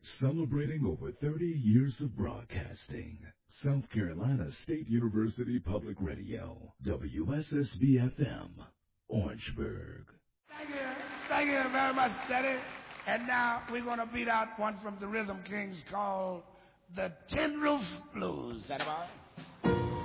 Celebrating over 30 years of broadcasting. South Carolina State University Public Radio, WSSB-FM, Orangeburg. Thank you. Thank you very much, Steady. And now we're going to beat out one from the Rhythm Kings called the Tin Roof Blues. Is that about?